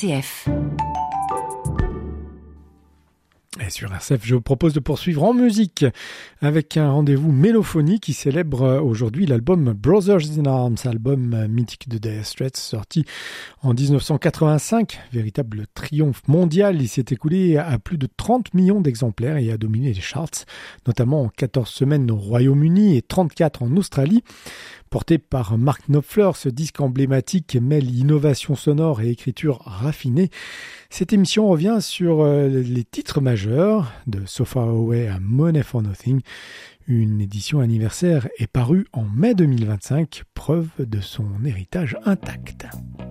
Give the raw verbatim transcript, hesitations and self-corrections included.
C F. Et sur R C F, je vous propose de poursuivre en musique avec un rendez-vous mélophonie qui célèbre aujourd'hui l'album Brothers in Arms, album mythique de Dire Straits, sorti en dix-neuf cent quatre-vingt-cinq. Véritable triomphe mondial, il s'est écoulé à plus de trente millions d'exemplaires et a dominé les charts, notamment en quatorze semaines au Royaume-Uni et trente-quatre en Australie. Porté par Mark Knopfler, ce disque emblématique mêle innovation sonore et écriture raffinée. Cette émission revient sur les titres majeurs, de So Far Away à Money for Nothing. Une édition anniversaire est parue en mai deux mille vingt-cinq, preuve de son héritage intact.